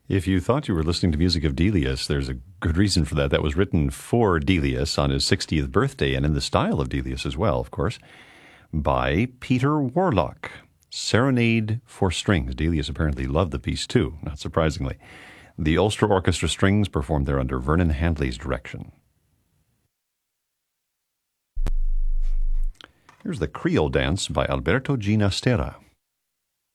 If you thought you were listening to music of Delius, there's a good reason for that. That was written for Delius on his 60th birthday, and in the style of Delius as well, of course, by Peter Warlock. Serenade for Strings. Delius apparently loved the piece too, not surprisingly. The Ulster Orchestra Strings performed there under Vernon Handley's direction. Here's the Creole Dance by Alberto Ginastera.